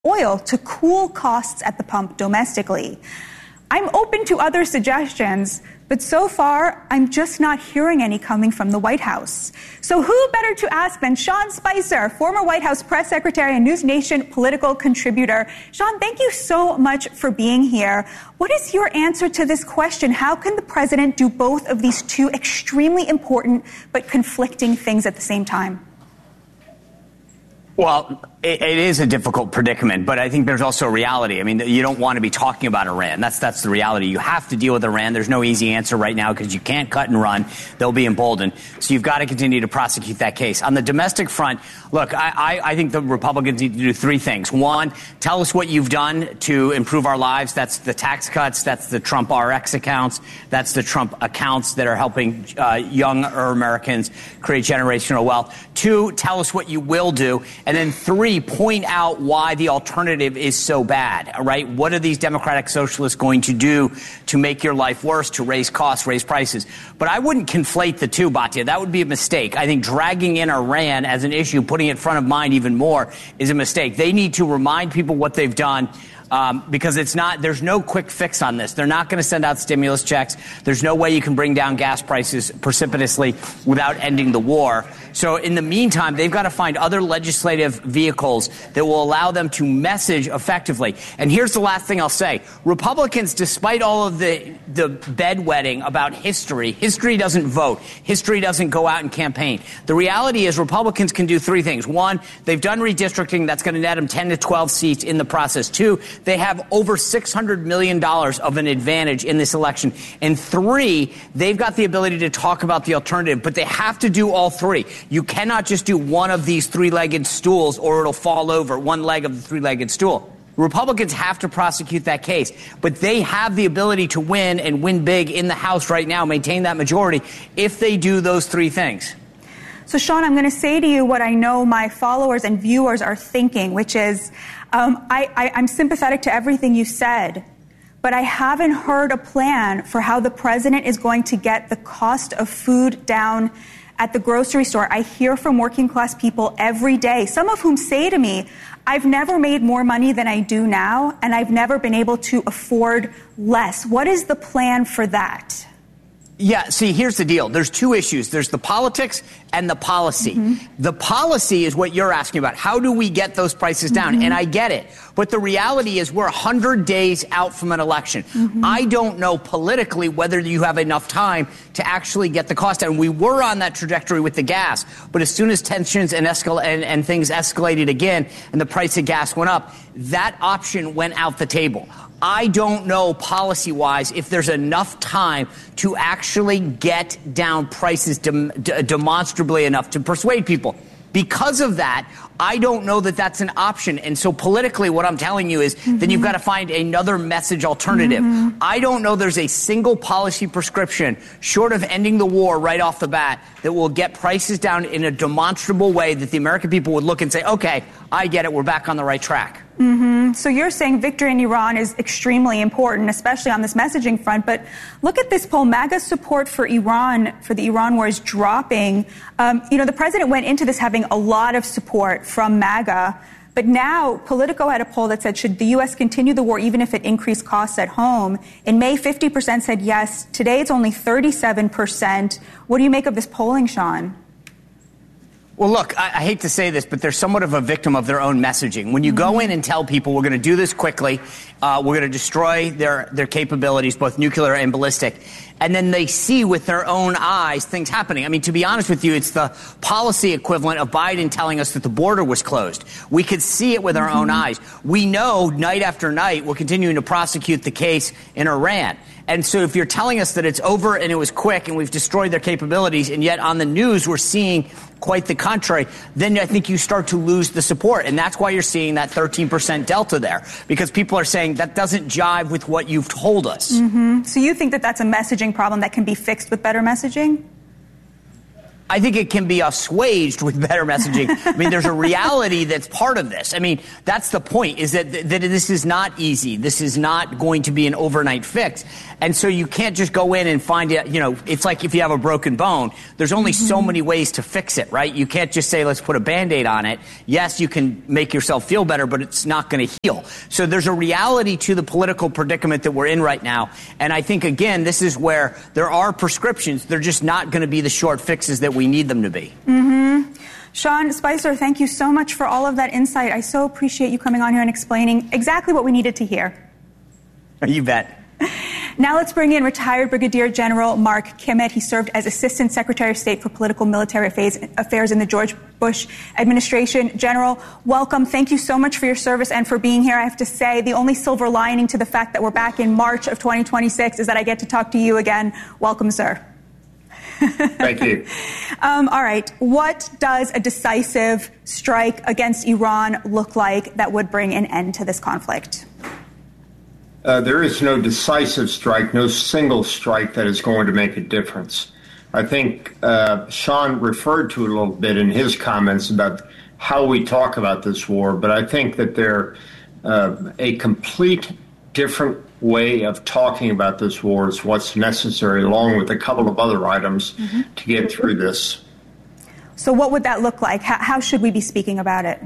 oil to cool costs at the pump domestically. I'm open to other suggestions, but so far, I'm just not hearing any coming from the White House. So who better to ask than Sean Spicer, former White House press secretary and News Nation political contributor. Sean, thank you so much for being here. What is your answer to this question? How can the president do both of these two extremely important but conflicting things at the same time? Well, it is a difficult predicament, but I think there's also a reality. I mean, you don't want to be talking about Iran. That's the reality. You have to deal with Iran. There's no easy answer right now because you can't cut and run. They'll be emboldened. So you've got to continue to prosecute that case. On the domestic front, look, I think the Republicans need to do three things. One, tell us what you've done to improve our lives. That's the tax cuts. That's the Trump RX accounts. That's the Trump accounts that are helping younger Americans create generational wealth. Two, tell us what you will do. And then three, point out why the alternative is so bad, right? What are these democratic socialists going to do to make your life worse, to raise costs, raise prices? But I wouldn't conflate the two, Batya. That would be a mistake. I think dragging in Iran as an issue, putting it front of mind even more, is a mistake. They need to remind people what they've done. Because there's no quick fix on this. They're not going to send out stimulus checks. There's no way you can bring down gas prices precipitously without ending the war. So in the meantime, they've got to find other legislative vehicles that will allow them to message effectively. And here's the last thing I'll say. Republicans, despite all of the bedwetting about history doesn't vote. History doesn't go out and campaign. The reality is Republicans can do three things. One, they've done redistricting. That's going to net them 10 to 12 seats in the process. Two, they have over $600 million of an advantage in this election. And three, they've got the ability to talk about the alternative, but they have to do all three. You cannot just do one of these three-legged stools or it'll fall over, one leg of the three-legged stool. Republicans have to prosecute that case, but they have the ability to win and win big in the House right now, maintain that majority, if they do those three things. So, Sean, I'm going to say to you what I know my followers and viewers are thinking, which is I'm sympathetic to everything you said, but I haven't heard a plan for how the president is going to get the cost of food down at the grocery store. I hear from working class people every day, some of whom say to me, I've never made more money than I do now, and I've never been able to afford less. What is the plan for that? Yeah, see, here's the deal. There's two issues. There's the politics and the policy. Mm-hmm. The policy is what you're asking about. How do we get those prices down? Mm-hmm. And I get it. But the reality is we're 100 days out from an election. Mm-hmm. I don't know politically whether you have enough time to actually get the cost down. We were on that trajectory with the gas. But as soon as tensions and things escalated again and the price of gas went up, that option went out the table. I don't know policy-wise if there's enough time to actually get down prices demonstrably enough to persuade people. Because of that, I don't know that that's an option. And so politically, what I'm telling you is then you've got to find another message alternative. Mm-hmm. I don't know there's a single policy prescription short of ending the war right off the bat that will get prices down in a demonstrable way that the American people would look and say, OK, I get it. We're back on the right track. Mm-hmm. So you're saying victory in Iran is extremely important, especially on this messaging front. But look at this poll. MAGA's support for Iran, for the Iran war, is dropping. The president went into this having a lot of support from MAGA. But now Politico had a poll that said, should the U.S. continue the war even if it increased costs at home? In May, 50% said yes. Today, it's only 37%. What do you make of this polling, Sean? Well, look, I hate to say this, but they're somewhat of a victim of their own messaging. When you go in and tell people we're going to do this quickly, we're going to destroy their capabilities, both nuclear and ballistic, and then they see with their own eyes things happening. I mean, to be honest with you, it's the policy equivalent of Biden telling us that the border was closed. We could see it with our own eyes. We know night after night we're continuing to prosecute the case in Iran. And so if you're telling us that it's over and it was quick and we've destroyed their capabilities, and yet on the news we're seeing quite the contrary, then I think you start to lose the support. And that's why you're seeing that 13% delta there, because people are saying that doesn't jive with what you've told us. Mm-hmm. So you think that that's a messaging problem that can be fixed with better messaging? I think it can be assuaged with better messaging. I mean, there's a reality that's part of this. I mean, that's the point, is that this is not easy. This is not going to be an overnight fix. And so you can't just go in and find it, it's like if you have a broken bone, there's only so many ways to fix it, right? You can't just say, let's put a Band-Aid on it. Yes, you can make yourself feel better, but it's not going to heal. So there's a reality to the political predicament that we're in right now. And I think, again, this is where there are prescriptions. They're just not going to be the short fixes that we need them to be. Sean Spicer, thank you so much for all of that insight. I so appreciate you coming on here and explaining exactly what we needed to hear. You bet. Now let's bring in retired Brigadier General Mark Kimmitt. He served as Assistant Secretary of State for Political Military Affairs in the George Bush administration. General, welcome. Thank you so much for your service and for being here. I have to say, the only silver lining to the fact that we're back in March of 2026 is that I get to talk to you again. Welcome, sir. Thank you. All right. What does a decisive strike against Iran look like that would bring an end to this conflict? There is no decisive strike, no single strike that is going to make a difference. I think Sean referred to a little bit in his comments about how we talk about this war, but I think that they're a complete different way of talking about this war is what's necessary, along with a couple of other items to get through this. So what would that look like? How should we be speaking about it?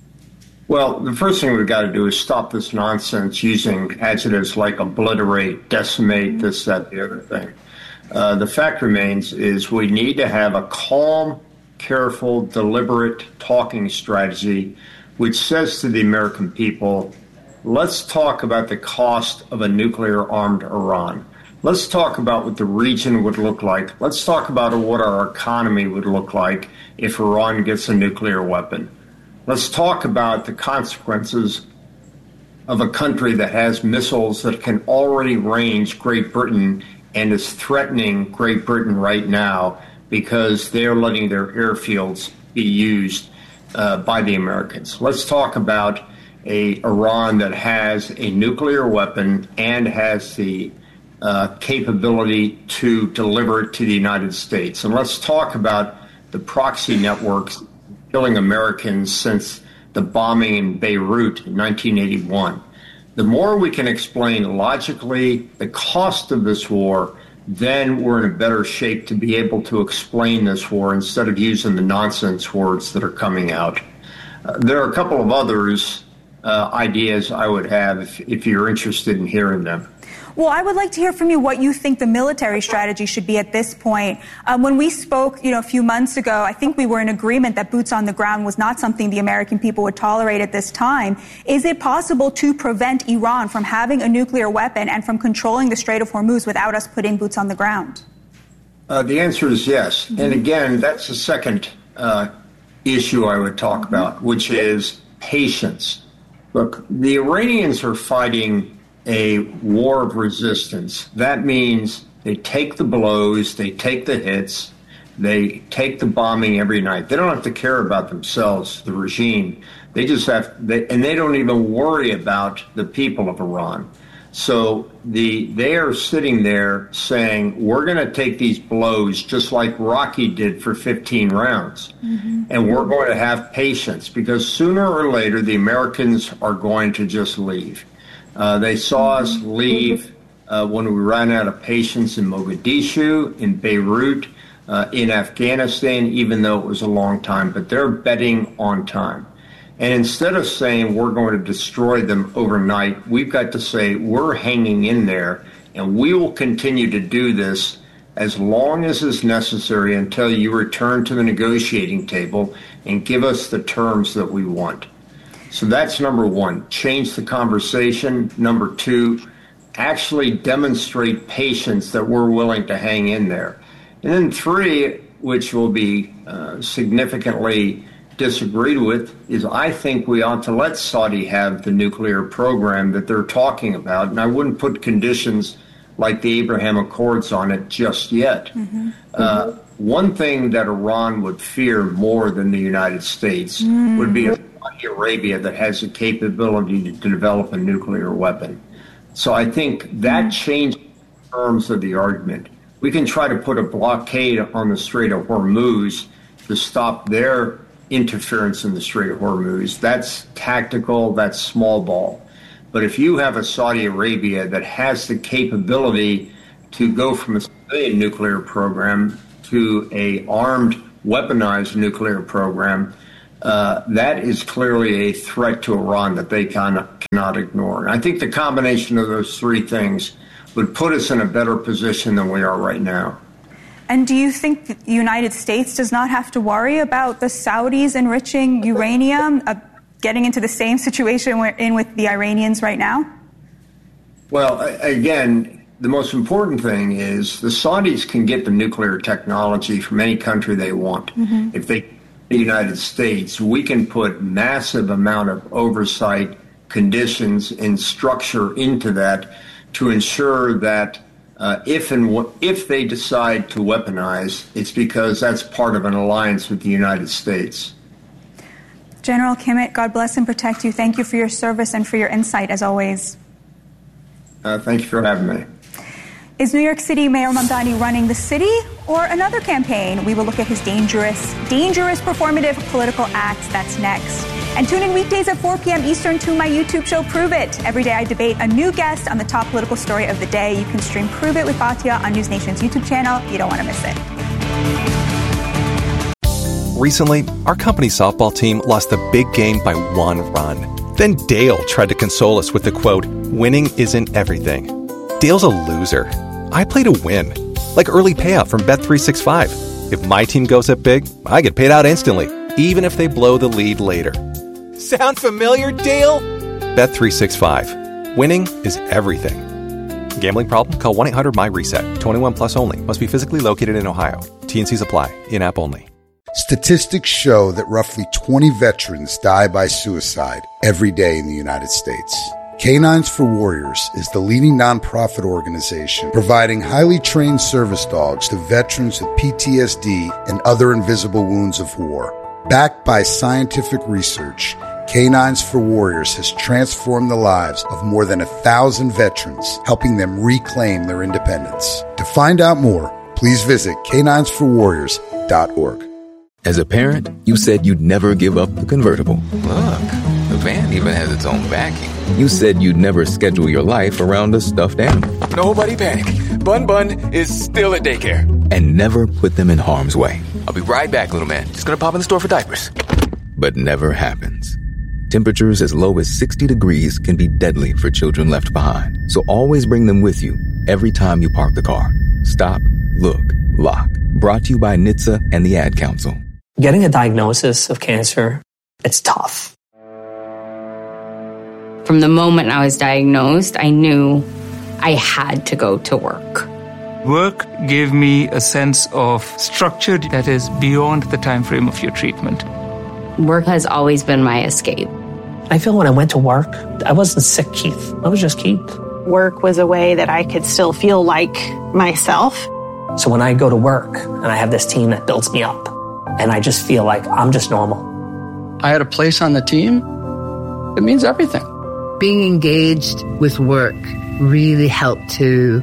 Well, the first thing we've got to do is stop this nonsense using adjectives like obliterate, decimate, this, that, the other thing. The fact remains is we need to have a calm, careful, deliberate talking strategy which says to the American people, let's talk about the cost of a nuclear-armed Iran. Let's talk about what the region would look like. Let's talk about what our economy would look like if Iran gets a nuclear weapon. Let's talk about the consequences of a country that has missiles that can already range Great Britain and is threatening Great Britain right now because they're letting their airfields be used by the Americans. Let's talk about a Iran that has a nuclear weapon and has the capability to deliver it to the United States. And let's talk about the proxy networks killing Americans since the bombing in Beirut in 1981. The more we can explain logically the cost of this war, then we're in a better shape to be able to explain this war instead of using the nonsense words that are coming out. There are a couple of others ideas I would have if you're interested in hearing them. Well, I would like to hear from you what you think the military strategy should be at this point. When we spoke, a few months ago, I think we were in agreement that boots on the ground was not something the American people would tolerate at this time. Is it possible to prevent Iran from having a nuclear weapon and from controlling the Strait of Hormuz without us putting boots on the ground? The answer is yes. And again, that's the second issue I would talk about, which is patience. Look, the Iranians are fighting a war of resistance. That means they take the blows, they take the hits, they take the bombing every night. They don't have to care about themselves, the regime. They just and they don't even worry about the people of Iran. So they are sitting there saying, we're going to take these blows just like Rocky did for 15 rounds. And we're going to have patience because sooner or later the Americans are going to just leave. They saw us leave when we ran out of patience in Mogadishu, in Beirut, in Afghanistan, even though it was a long time. But they're betting on time. And instead of saying we're going to destroy them overnight, we've got to say we're hanging in there, and we will continue to do this as long as is necessary until you return to the negotiating table and give us the terms that we want. So that's number one, change the conversation. Number two, actually demonstrate patience that we're willing to hang in there. And then three, which will be significantly disagreed with, is I think we ought to let Saudi have the nuclear program that they're talking about. And I wouldn't put conditions like the Abraham Accords on it just yet. One thing that Iran would fear more than the United States would be Saudi Arabia that has the capability to develop a nuclear weapon. So I think that changed the terms of the argument. We can try to put a blockade on the Strait of Hormuz to stop their interference in the Strait of Hormuz. That's tactical, that's small ball. But if you have a Saudi Arabia that has the capability to go from a civilian nuclear program to a armed, weaponized nuclear program, that is clearly a threat to Iran that they cannot ignore. And I think the combination of those three things would put us in a better position than we are right now. And do you think the United States does not have to worry about the Saudis enriching uranium, getting into the same situation we're in with the Iranians right now? Well, again, the most important thing is the Saudis can get the nuclear technology from any country they want. Mm-hmm. If they the United States, we can put massive amount of oversight, conditions, and structure into that to ensure that if they decide to weaponize, it's because that's part of an alliance with the United States. General Kimmitt, God bless and protect you. Thank you for your service and for your insight, as always. Thank you for having me. Is New York City Mayor Mamdani running the city or another campaign? We will look at his dangerous performative political acts. That's next. And tune in weekdays at 4 p.m. Eastern to my YouTube show, Prove It. Every day I debate a new guest on the top political story of the day. You can stream Prove It with Batya on News Nation's YouTube channel. You don't want to miss it. Recently, our company softball team lost the big game by 1 run. Then Dale tried to console us with the quote, "Winning isn't everything." Dale's a loser. I play to win, like early payout from Bet365. If my team goes up big, I get paid out instantly, even if they blow the lead later. Sound familiar, Dale? Bet365. Winning is everything. Gambling problem? Call 1-800-MY-RESET. 21 plus only. Must be physically located in Ohio. T&Cs apply. In-app only. Statistics show that roughly 20 veterans die by suicide every day in the United States. Canines for Warriors is the leading nonprofit organization providing highly trained service dogs to veterans with PTSD and other invisible wounds of war. Backed by scientific research, Canines for Warriors has transformed the lives of more than 1,000 veterans, helping them reclaim their independence. To find out more, please visit caninesforwarriors.org. As a parent, you said you'd never give up the convertible. Look, the van even has its own backing. You said you'd never schedule your life around a stuffed animal. Nobody panic. Bun is still at daycare. And never put them in harm's way. I'll be right back, little man. Just gonna pop in the store for diapers. But never happens. Temperatures as low as 60 degrees can be deadly for children left behind. So always bring them with you every time you park the car. Stop, look, lock. Brought to you by NHTSA and the Ad Council. Getting a diagnosis of cancer, it's tough. From the moment I was diagnosed, I knew I had to go to work. Work gave me a sense of structure that is beyond the time frame of your treatment. Work has always been my escape. I feel when I went to work, I wasn't sick Keith. I was just Keith. Work was a way that I could still feel like myself. So when I go to work and I have this team that builds me up, and I just feel like I'm just normal. I had a place on the team. It means everything. Being engaged with work really helped to,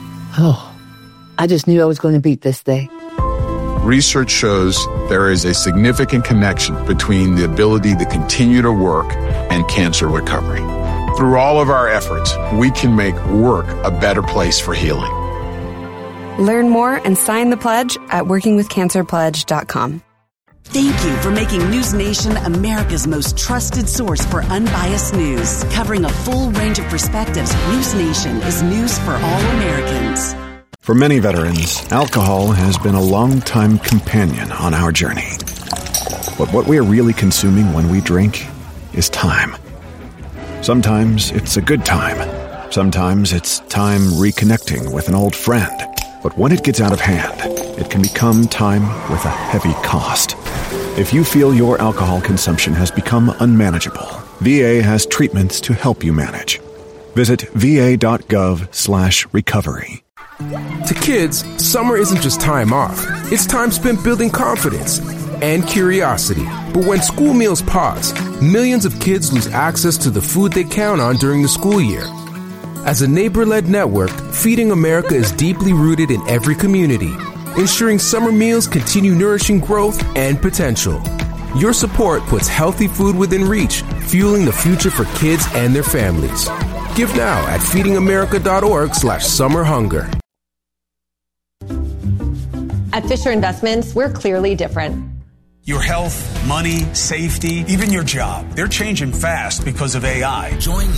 I just knew I was going to beat this day. Research shows there is a significant connection between the ability to continue to work and cancer recovery. Through all of our efforts, we can make work a better place for healing. Learn more and sign the pledge at workingwithcancerpledge.com. Thank you for making News Nation America's most trusted source for unbiased news. Covering a full range of perspectives, News Nation is news for all Americans. For many veterans, alcohol has been a long-time companion on our journey. But what we are really consuming when we drink is time. Sometimes it's a good time. Sometimes it's time reconnecting with an old friend. But when it gets out of hand, it can become time with a heavy cost. If you feel your alcohol consumption has become unmanageable, VA has treatments to help you manage. Visit va.gov/recovery. To kids, summer isn't just time off. It's time spent building confidence and curiosity. But when school meals pause, millions of kids lose access to the food they count on during the school year. As a neighbor-led network, Feeding America is deeply rooted in every community, ensuring summer meals continue nourishing growth and potential. Your support puts healthy food within reach, fueling the future for kids and their families. Give now at feedingamerica.org/summerhunger. At Fisher Investments, we're clearly different. Your health, money, safety, even your job, they're changing fast because of AI. Join